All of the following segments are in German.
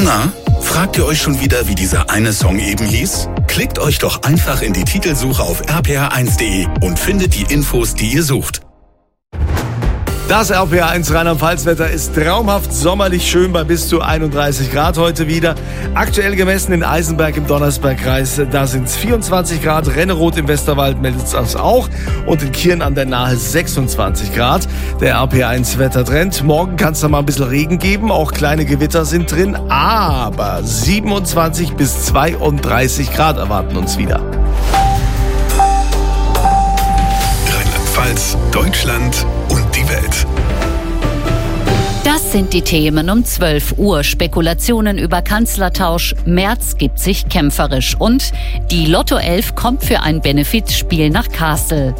Na, fragt ihr euch schon wieder, wie dieser eine Song eben hieß? Klickt euch doch einfach in die Titelsuche auf rpr1.de und findet die Infos, die ihr sucht. Das RPR1 Rheinland-Pfalz-Wetter ist traumhaft sommerlich schön bei bis zu 31 Grad heute wieder. Aktuell gemessen in Eisenberg im Donnersbergkreis, da sind es 24 Grad. Renneroth im Westerwald meldet das auch. Und in Kirn an der Nahe 26 Grad. Der RPR1 Wettertrend. Morgen kann es da mal ein bisschen Regen geben. Auch kleine Gewitter sind drin. Aber 27 bis 32 Grad erwarten uns wieder. Rheinland-Pfalz, Deutschland und die Welt. Das sind die Themen um 12 Uhr. Spekulationen über Kanzlertausch. Merz gibt sich kämpferisch. Und die Lotto 11 kommt für ein Benefizspiel nach Kassel.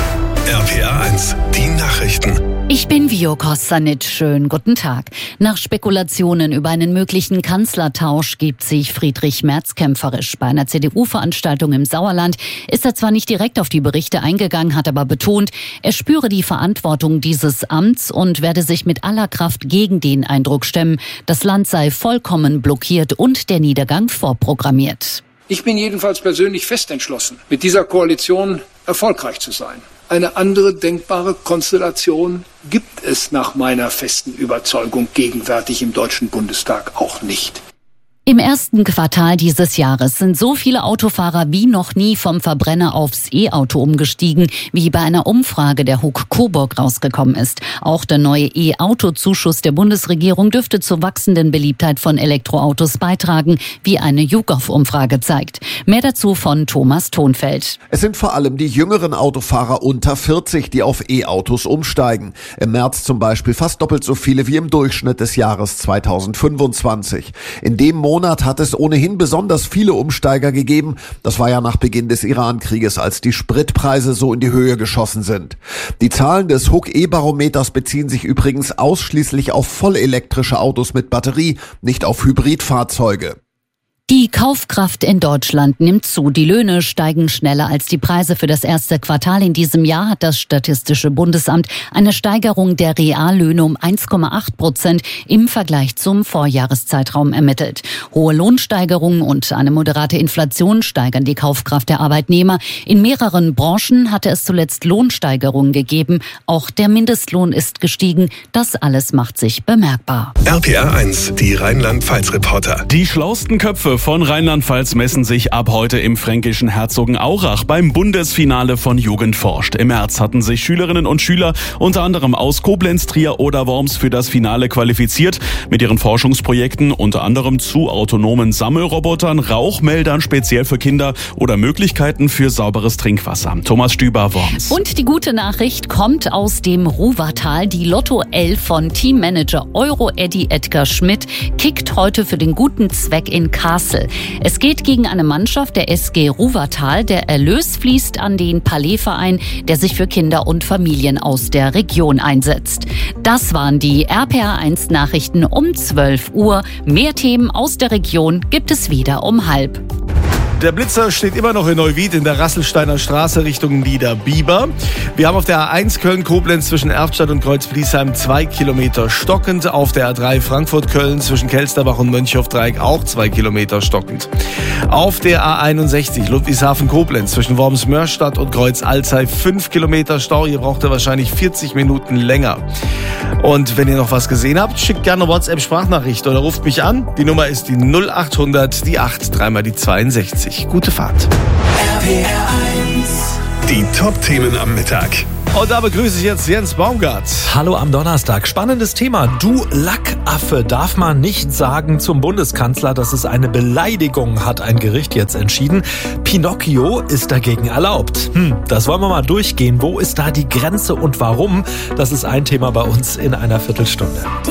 RPR1, die Nachrichten. Ich bin Vio Kossanit. Schönen guten Tag. Nach Spekulationen über einen möglichen Kanzlertausch gibt sich Friedrich Merz kämpferisch. Bei einer CDU-Veranstaltung im Sauerland ist er zwar nicht direkt auf die Berichte eingegangen, hat aber betont, er spüre die Verantwortung dieses Amts und werde sich mit aller Kraft gegen den Eindruck stemmen, das Land sei vollkommen blockiert und der Niedergang vorprogrammiert. Ich bin jedenfalls persönlich fest entschlossen, mit dieser Koalition erfolgreich zu sein. Eine andere denkbare Konstellation gibt es nach meiner festen Überzeugung gegenwärtig im Deutschen Bundestag auch nicht. Im ersten Quartal dieses Jahres sind so viele Autofahrer wie noch nie vom Verbrenner aufs E-Auto umgestiegen, wie bei einer Umfrage der HUK Coburg rausgekommen ist. Auch der neue E-Auto-Zuschuss der Bundesregierung dürfte zur wachsenden Beliebtheit von Elektroautos beitragen, wie eine YouGov-Umfrage zeigt. Mehr dazu von Thomas Thonfeld. Es sind vor allem die jüngeren Autofahrer unter 40, die auf E-Autos umsteigen. Im März zum Beispiel fast doppelt so viele wie im Durchschnitt des Jahres 2025. In dem Monat hat es ohnehin besonders viele Umsteiger gegeben. Das war ja nach Beginn des Iran-Krieges, als die Spritpreise so in die Höhe geschossen sind. Die Zahlen des HUK E-Barometers beziehen sich übrigens ausschließlich auf vollelektrische Autos mit Batterie, nicht auf Hybridfahrzeuge. Die Kaufkraft in Deutschland nimmt zu. Die Löhne steigen schneller als die Preise. Für das erste Quartal in diesem Jahr hat das Statistische Bundesamt eine Steigerung der Reallöhne um 1,8% im Vergleich zum Vorjahreszeitraum ermittelt. Hohe Lohnsteigerungen und eine moderate Inflation steigern die Kaufkraft der Arbeitnehmer. In mehreren Branchen hatte es zuletzt Lohnsteigerungen gegeben. Auch der Mindestlohn ist gestiegen. Das alles macht sich bemerkbar. RPR1, die Rheinland-Pfalz-Reporter. Die schlauesten Köpfe von Rheinland-Pfalz messen sich ab heute im fränkischen Herzogenaurach beim Bundesfinale von Jugend forscht. Im März hatten sich Schülerinnen und Schüler unter anderem aus Koblenz, Trier oder Worms für das Finale qualifiziert. Mit ihren Forschungsprojekten unter anderem zu autonomen Sammelrobotern, Rauchmeldern speziell für Kinder oder Möglichkeiten für sauberes Trinkwasser. Thomas Stüber, Worms. Und die gute Nachricht kommt aus dem Ruhrtal. Die Lotto 11 von Teammanager Euro-Eddy Edgar Schmidt kickt heute für den guten Zweck in Kassel. Es geht gegen eine Mannschaft der SG Ruhrtal. Der Erlös fließt an den Palais-Verein, der sich für Kinder und Familien aus der Region einsetzt. Das waren die RPR1 Nachrichten um 12 Uhr. Mehr Themen aus der Region gibt es wieder um 12:30. Der Blitzer steht immer noch in Neuwied in der Rasselsteiner Straße Richtung Niederbiber. Wir haben auf der A1 Köln-Koblenz zwischen Erftstadt und Kreuzbliesheim 2 Kilometer stockend. Auf der A3 Frankfurt-Köln zwischen Kelsterbach und Mönchhoff-Dreieck auch 2 Kilometer stockend. Auf der A61 Ludwigshafen-Koblenz zwischen Worms-Mörstadt und Kreuz-Alzey 5 Kilometer Stau. Ihr braucht wahrscheinlich 40 Minuten länger. Und wenn ihr noch was gesehen habt, schickt gerne WhatsApp-Sprachnachricht oder ruft mich an. Die Nummer ist die 0800, die 8, dreimal die 62. Gute Fahrt. RPR1, die Top-Themen am Mittag. Und da begrüße ich jetzt Jens Baumgart. Hallo am Donnerstag. Spannendes Thema. Du Lackaffe darf man nicht sagen zum Bundeskanzler. Das ist eine Beleidigung, hat ein Gericht jetzt entschieden. Pinocchio ist dagegen erlaubt. Das wollen wir mal durchgehen. Wo ist da die Grenze und warum? Das ist ein Thema bei uns in einer Viertelstunde.